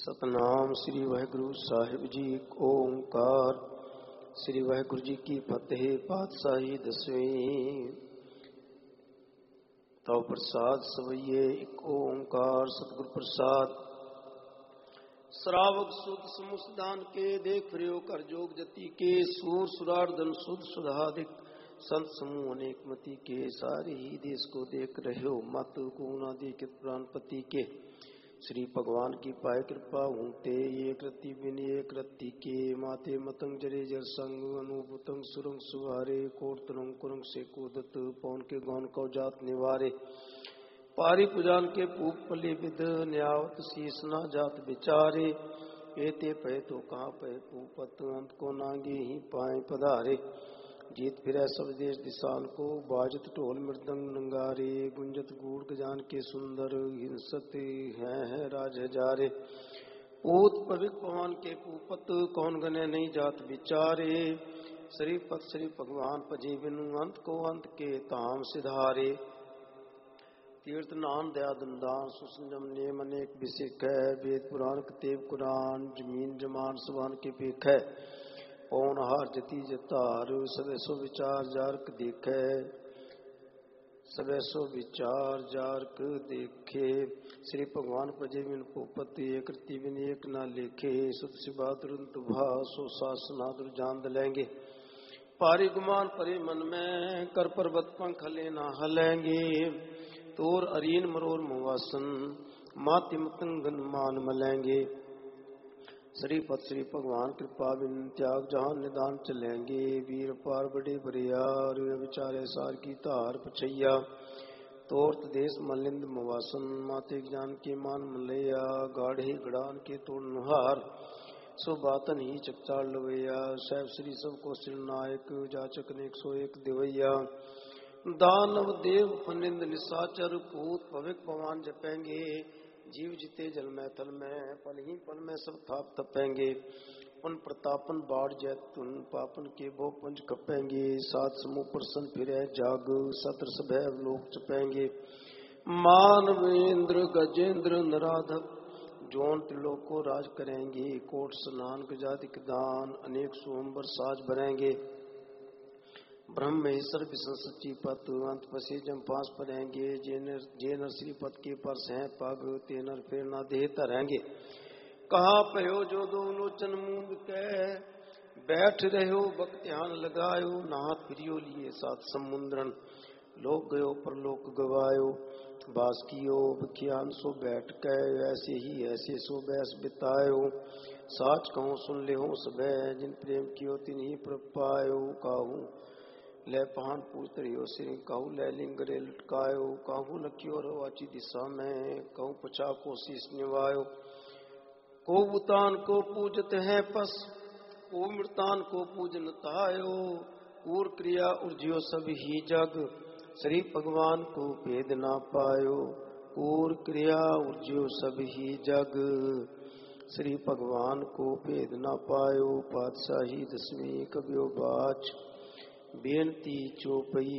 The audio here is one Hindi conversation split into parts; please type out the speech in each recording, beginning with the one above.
सतनाम श्री वाहिगुरु साहिब जी ओंकार। श्री वाहिगुरु जी की फतेह पातशाही दसवीं। तव प्रसाद सवैये एक ओंकार सतगुर प्रसाद। श्रावक सुध समुसदान के देख फ्रियो कर जोग जति के सूर सुरार्दन सुध सुधाधिक संत समूह अनेक मति के सारे ही देश को देख रहे हो मत को ना देख प्राणपति के। श्री भगवान की पाय कृपा हूंते एक रति बिन एक रति के माते मतंग जरे जर संग अनुभूतंग सुरंग सुहारे कोर्तरंग कुरंग से कोदत पौन के गौन को जात निवारे पारी पुजान के पूप पली विद न्यावत शीसना जात बिचारे एते पै तो कहाँ पै पूपत अंत को नांगे ही पाए पधारे जीत फिरै सब देश दिशान को बाजत ढोल मृदंग नंगारे गुंजत गूढ़ गजान के सुंदर हिंसत है राज हजारे पूत पविक पवन के पूपत कौन गने नहीं जात विचारे श्रीपत श्री भगवान पजे बिनु अंत को अंत के ताम सिधारे तीर्थ नाम दया दंदान सुसंजम नेम अनेक बिसिक है वेद पुराण कतेब कुरान जमीन जमान सुबान के पेख है पौन हार जति जतार सबे सो विचार जारक देखे सबे सो विचार जारक देखे श्री भगवान पजे बिन पोपत एक रति बिन एक न लेखे सुत सिबादुर भा सो सासनादुर जान लेंगे पारी गुमान परे मन में कर पर्वत पंख हले ना हलेंगे तोर अरीन मरोर मुवासन माति मतंगन मान मलेंगे श्रीपत श्री भगवान कृपा बिन त्याग जहान निदान चलेंगे वीर पार बड़े बरियार विचारे सार की तार पछैया तोर्त देश मलिंद मवासन माते ज्ञान के मान मलैया गाढ़े गड़ान के तोड़ नुहार सो बातन ही चकचार लवैया साहब श्री सबको श्रीनायक जाचक ने 101 दिवैया दानव देव फनिंद निशाचर पूत पविक पवान जपेंगे जीव जीते जल में तल में पल ही पल में सब थाप तपेंगे उन प्रतापन बाढ़ जैतुन पापन के वो पुंज कपेंगे सात समूह प्रसन फिरे जाग सत्र सभैव लोक चपेंगे मानव इंद्र गजेंद्र नराधक जोन त्रिलोक को राज करेंगे कोट स्नान गजादिक दान अनेक सोमबर साज भरेंगे ब्रह्मेश्वर विष्णु सच्ची पत अंत पसी जम पास पड़ेंगे जे नर श्री पद के पर सह पग ते नर फिर ना देह तरेंगे कहा पयो जो दो लोचन मूंद के बैठ रहो बक ध्यान लगायो नाथ प्रियो लिए सात समुद्रन लोक गयो पर लोक गवायो बास कियो बखियान सो बैठ के ऐसे ही ऐसे सो बैस बितायो साच कहूँ सुन ले हो सब जिन प्रेम कियो तिन ही पर पायो काहू ले पहान पूछ रही सिर कहूँ ले लिंगरे लटकायो कहूँ लखियो रवाची दिशा में कहूँ पचा को शीश निवायो को बुतान को पूजत है पस को मृतान को पूजन तायो कूर क्रिया उर्जियो सब ही जग श्री भगवान को भेद ना पायो कूर क्रिया उर्जियो सब ही जग श्री भगवान को भेद ना पायो पातशाही दसवीं कबियो बाच बेनती चौपई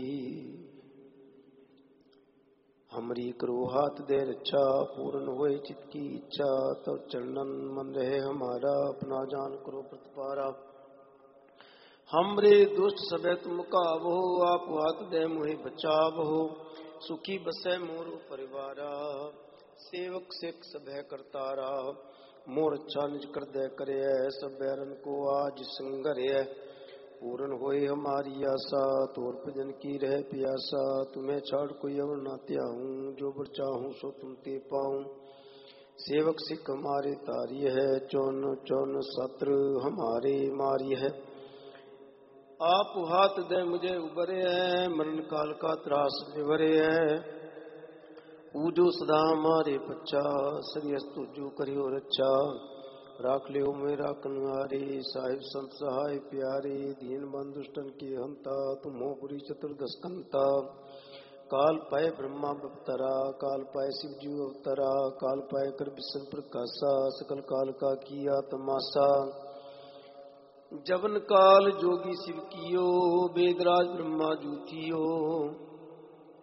हमरी करो हाथ दे रक्षा पूर्ण होए चित की इच्छा तब चरणन मन रहे हमारा अपना जान करो प्रतिपारा हमरे दुष्ट सबे तुम कावो आप हाथ दे मुहे बचावो सुखी बसे मोर परिवारा सेवक सिख सबे करतारा मोर अच्छा निज कर दे करे सब बैरन को आज संगरे पूर्ण होए हमारी आशा तोर भजन की रह प्यासा तुम्हें छाड़ कोई और ना त्याऊं जो बर चाहूं सो तुम ते पाऊं सेवक सिख हमारे तारी है चौन चौन सत्र हमारे मारी है आप हाथ दे मुझे उबरे है मरण काल का त्रास निवरे है पूजो सदा हमारे बच्चा श्रीअस्तु जो करियो रक्षा राख लियो मेरा कनवारे साहिब संत सहाय प्यारे दीन बंधुष्टन के हंता तुम हो बुरी चतुर्दश कंता काल पाए ब्रह्मा बवतरा काल पाए शिव जी अवतरा काल पाए कर विष्णु प्रकाशा सकल काल का किया तमाशा जवन काल जोगी शिव कियो वेदराज ब्रह्मा जूथियो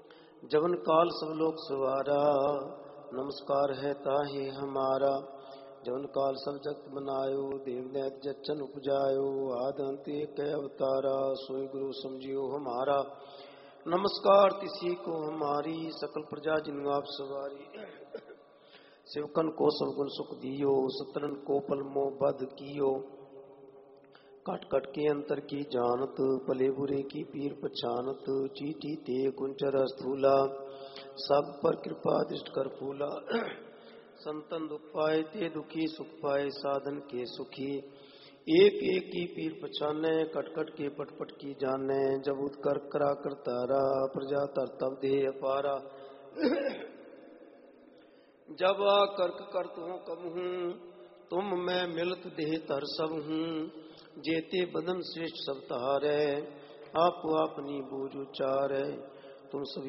जवन काल सब लोग सवारा नमस्कार है ताहे हमारा जवन काल सब जगत बनायो, देवदैत जच्छन उपजायो, आदि अंत एक अवतारा, सोई गुरु समझियो हमारा। नमस्कार तिसी को हमारी, सकल प्रजा जिन आप सवारी। शिवकन को सब गुण सुख दियो, सतरन को पल मोह बध कियो। कट कट के अंतर की जानत, भले बुरे की पीर पछानत। चीटी ते कुंचर स्थूला, सब पर कृपा दृष्ट कर फूला। संतन दुख पाए ते दुखी, सुख पाए साधन के सुखी। एक एक की पीर पछाने, कटकट के पटपट की जाने। जब उत्कर करा कर तारा, प्रजा तर तब दे अपारा। जब आ कर्क करत हूँ कब हूँ, तुम मैं मिलत देह तर सब हूँ। जेते बदन श्रेष्ठ सब तहारे, आपको अपनी बूझ उचारे। तुम सभी